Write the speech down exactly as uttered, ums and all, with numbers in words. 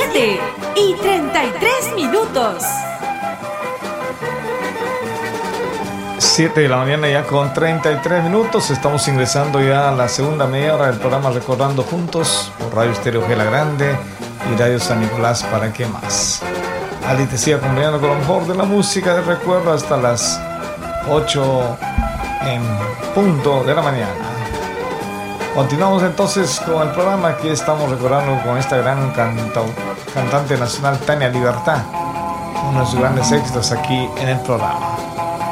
siete y treinta y tres minutos. siete de la mañana ya con treinta y tres minutos. Estamos ingresando ya a la segunda media hora del programa Recordando Juntos por Radio Estéreo Gela Grande y Radio San Nicolás. ¿Para qué más? Ali te sigue acompañando con lo mejor de la música de recuerdo hasta las ocho en punto de la mañana. Continuamos entonces con el programa. Aquí estamos recordando con esta gran canta, cantante nacional Tania Libertad, uno de sus grandes éxitos aquí en el programa.